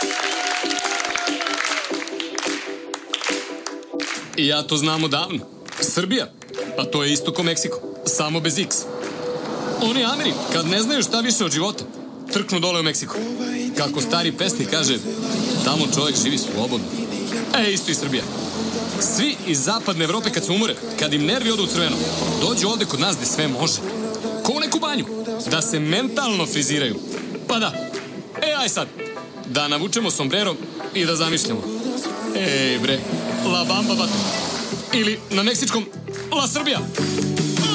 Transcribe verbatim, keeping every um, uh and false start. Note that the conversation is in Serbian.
I ja to znam odavno. Srbija, pa to je isto ko Meksiko, samo bez X. Oni Ameri, kad ne znaju šta više od života, trknu dole u Meksiko. Kako stari pesnik kaže, tamo čovjek živi slobodno. E, isto i Srbija. Svi iz zapadne Evrope kad se umore, kad im nervi odu u crveno, dođu ovde kod nas gde sve može. Ko u neku banju, da se mentalno friziraju. Pa da, e, aj sad, da navučemo sombrero i da zamišljamo. Ej bre, La Bamba Bato. Ili na meksičkom La Srbija.